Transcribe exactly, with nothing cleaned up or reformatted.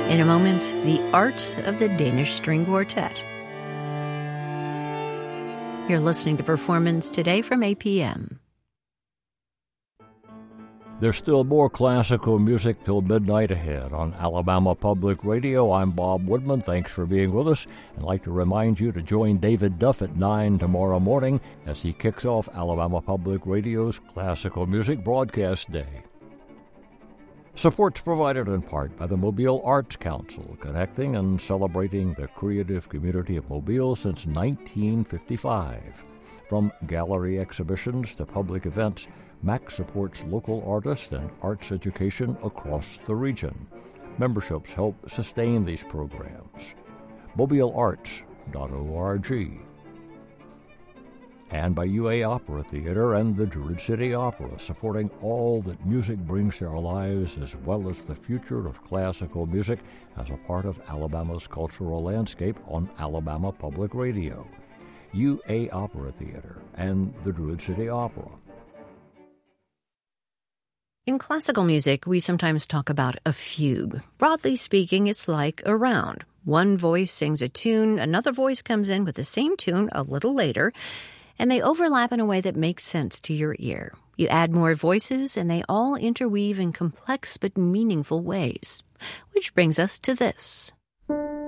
In a moment, the art of the Danish String Quartet. You're listening to Performance Today from A P M. There's still more classical music till midnight ahead on Alabama Public Radio. I'm Bob Woodman. Thanks for being with us. I'd like to remind you to join David Duff at nine tomorrow morning as he kicks off Alabama Public Radio's Classical Music Broadcast Day. Support's provided in part by the Mobile Arts Council, connecting and celebrating the creative community of Mobile since nineteen fifty-five. From gallery exhibitions to public events, M A C supports local artists and arts education across the region. Memberships help sustain these programs. mobile arts dot org. And by U A Opera Theater and the Druid City Opera, supporting all that music brings to our lives as well as the future of classical music as a part of Alabama's cultural landscape on Alabama Public Radio. U A Opera Theater and the Druid City Opera. In classical music, we sometimes talk about a fugue. Broadly speaking, it's like a round. One voice sings a tune, another voice comes in with the same tune a little later, and they overlap in a way that makes sense to your ear. You add more voices, and they all interweave in complex but meaningful ways. Which brings us to this.